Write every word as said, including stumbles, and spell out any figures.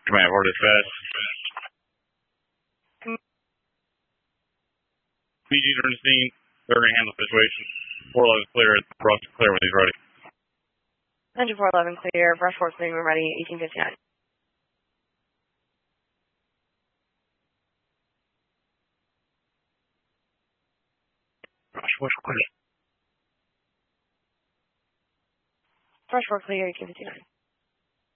Command for dispatch. P Gs are in the scene. They're going to handle the situation. four eleven clear. Brush clear when he's ready. Engine four eleven clear. Brush four clear when ready. eighteen fifty-nine. Brush four clear. Brush four clear. eighteen fifty-nine.